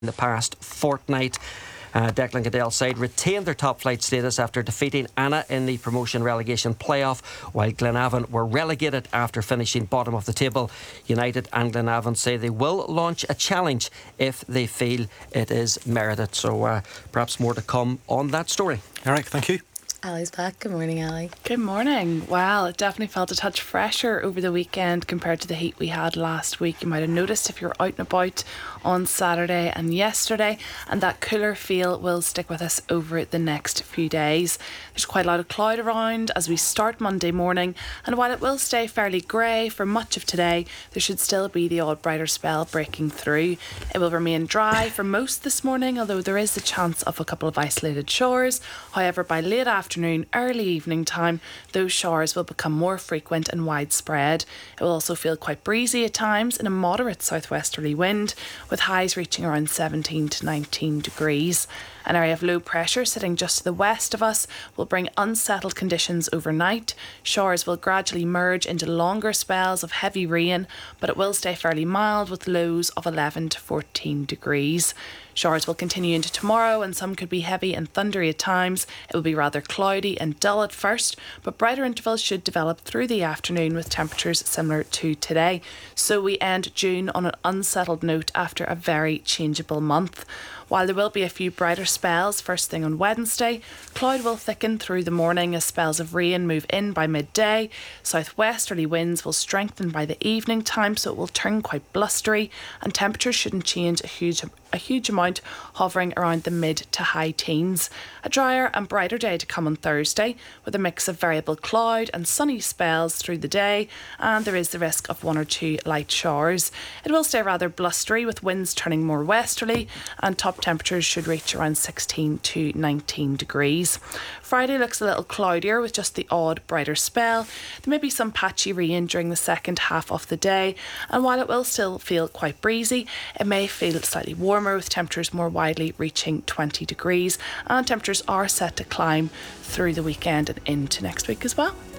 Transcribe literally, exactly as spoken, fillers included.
in the past fortnight. Uh, Declan Goodell's side retained their top flight status after defeating Anna in the promotion relegation playoff, while Glenavon were relegated after finishing bottom of the table. United and Glenavon say they will launch a challenge if they feel it is merited. So uh, perhaps more to come on that story. Eric, thank you. Ali's back. Good morning, Ali. Good morning. Well, it definitely felt a touch fresher over the weekend compared to the heat we had last week. You might have noticed if you're out and about on Saturday and yesterday, and that cooler feel will stick with us over the next few days. There's quite a lot of cloud around as we start Monday morning, and while it will stay fairly grey for much of today, there should still be the odd brighter spell breaking through. It will remain dry for most this morning, although there is the chance of a couple of isolated showers. However, by late afternoon Afternoon, early evening time, those showers will become more frequent and widespread. It will also feel quite breezy at times in a moderate southwesterly wind, with highs reaching around seventeen to nineteen degrees. An area of low pressure sitting just to the west of us will bring unsettled conditions overnight. Showers will gradually merge into longer spells of heavy rain, but it will stay fairly mild with lows of eleven to fourteen degrees. Showers will continue into tomorrow, and some could be heavy and thundery at times. It will be rather cloudy and dull at first, but brighter intervals should develop through the afternoon with temperatures similar to today. So we end June on an unsettled note after a very changeable month. While there will be a few brighter spells first thing on Wednesday, cloud will thicken through the morning as spells of rain move in by midday. Southwesterly winds will strengthen by the evening time, so it will turn quite blustery, and temperatures shouldn't change a huge a huge amount, hovering around the mid to high teens. A drier and brighter day to come on Thursday, with a mix of variable cloud and sunny spells through the day, and there is the risk of one or two light showers. It will stay rather blustery, with winds turning more westerly, and top temperatures should reach around sixteen to nineteen degrees. Friday looks a little cloudier with just the odd brighter spell. There may be some patchy rain during the second half of the day, and while it will still feel quite breezy, it may feel slightly warmer, with temperatures more widely reaching twenty degrees, and temperatures are set to climb through the weekend and into next week as well.